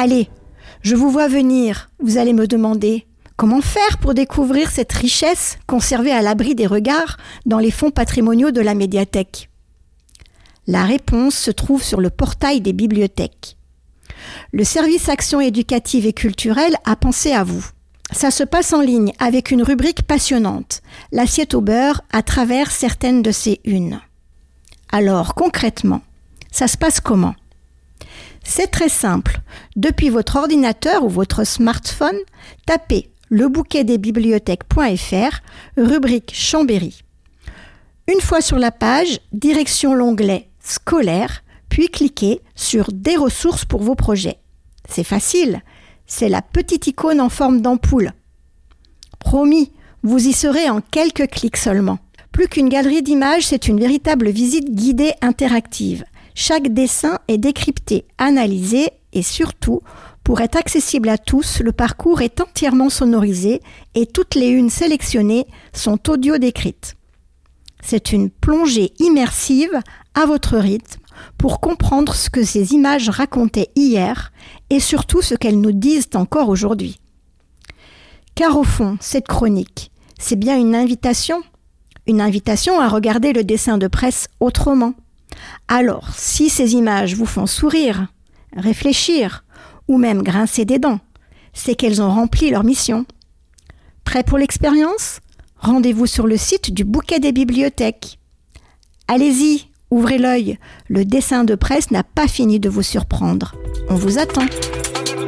Allez, je vous vois venir, vous allez me demander. Comment faire pour découvrir cette richesse conservée à l'abri des regards dans les fonds patrimoniaux de la médiathèque ? La réponse se trouve sur le portail des bibliothèques. Le service Action éducative et culturelle a pensé à vous. Ça se passe en ligne avec une rubrique passionnante, l'assiette au beurre à travers certaines de ses unes. Alors concrètement, ça se passe comment ? C'est très simple. Depuis votre ordinateur ou votre smartphone, tapez lebouquetdesbibliothèques.fr, rubrique Chambéry. Une fois sur la page, direction l'onglet Scolaire, puis cliquez sur Des ressources pour vos projets. C'est facile, c'est la petite icône en forme d'ampoule. Promis, vous y serez en quelques clics seulement. Plus qu'une galerie d'images, c'est une véritable visite guidée interactive. Chaque dessin est décrypté, analysé et surtout, pour être accessible à tous, le parcours est entièrement sonorisé et toutes les unes sélectionnées sont audio décrites. C'est une plongée immersive à votre rythme pour comprendre ce que ces images racontaient hier et surtout ce qu'elles nous disent encore aujourd'hui. Car au fond, cette chronique, c'est bien une invitation à regarder le dessin de presse autrement. Alors, si ces images vous font sourire, réfléchir ou même grincer des dents, c'est qu'elles ont rempli leur mission. Prêt pour l'expérience ? Rendez-vous sur le site du Bouquet des bibliothèques. Allez-y, ouvrez l'œil, le dessin de presse n'a pas fini de vous surprendre. On vous attend.